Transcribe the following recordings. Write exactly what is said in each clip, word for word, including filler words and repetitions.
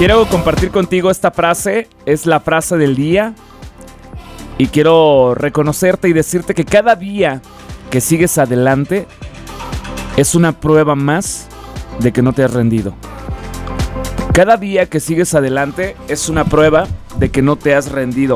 Quiero compartir contigo esta frase, es la frase del día. Y quiero reconocerte y decirte que cada día que sigues adelante es una prueba más de que no te has rendido. Cada día que sigues adelante es una prueba de que no te has rendido.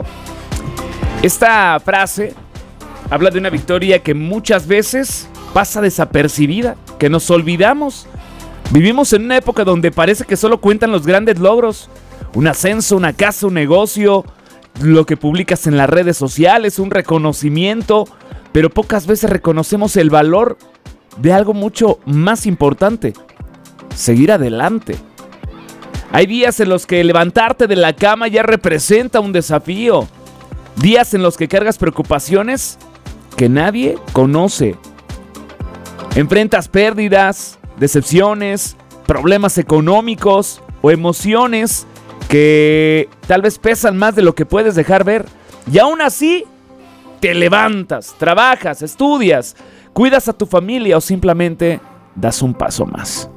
Esta frase habla de una victoria que muchas veces pasa desapercibida, que nos olvidamos. Vivimos en una época donde parece que solo cuentan los grandes logros. Un ascenso, una casa, un negocio, lo que publicas en las redes sociales, un reconocimiento. Pero pocas veces reconocemos el valor de algo mucho más importante: seguir adelante. Hay días en los que levantarte de la cama ya representa un desafío. Días en los que cargas preocupaciones que nadie conoce. Enfrentas pérdidas, decepciones, problemas económicos o emociones que tal vez pesan más de lo que puedes dejar ver. Y aún así, te levantas, trabajas, estudias, cuidas a tu familia o simplemente das un paso más.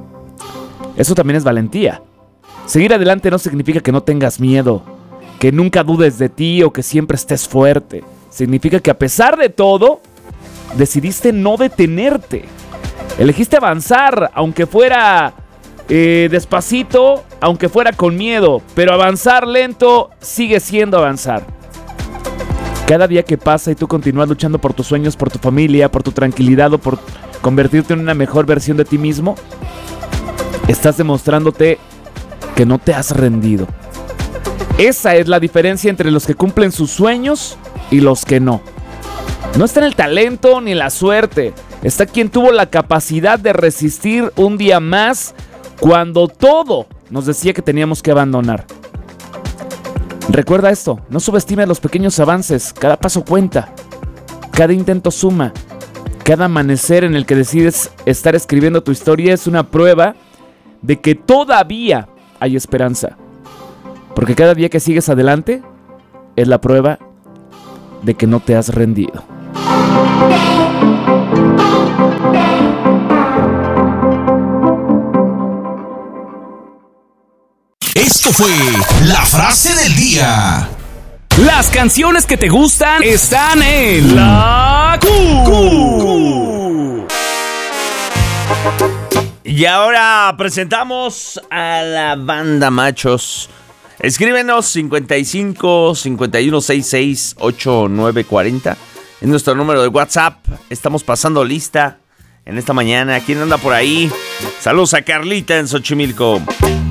Eso también es valentía. Seguir adelante no significa que no tengas miedo, que nunca dudes de ti o que siempre estés fuerte. Significa que a pesar de todo, decidiste no detenerte. Elegiste avanzar, aunque fuera eh, despacito, aunque fuera con miedo. Pero avanzar lento sigue siendo avanzar. Cada día que pasa y tú continúas luchando por tus sueños, por tu familia, por tu tranquilidad o por convertirte en una mejor versión de ti mismo, estás demostrándote que no te has rendido. Esa es la diferencia entre los que cumplen sus sueños y los que no. No está en el talento ni en la suerte. Está quien tuvo la capacidad de resistir un día más cuando todo nos decía que teníamos que abandonar. Recuerda esto, no subestimes los pequeños avances. Cada paso cuenta. Cada intento suma. Cada amanecer en el que decides estar escribiendo tu historia es una prueba de que todavía hay esperanza. Porque cada día que sigues adelante es la prueba de que no te has rendido. Esto fue la frase del día. Las canciones que te gustan están en La Q. Y ahora presentamos a la banda Machos. Escríbenos cincuenta y cinco, cincuenta y uno, sesenta y seis, ochenta y nueve cuarenta. Es nuestro número de WhatsApp. Estamos pasando lista en esta mañana. ¿Quién anda por ahí? Saludos a Carlita en Xochimilco.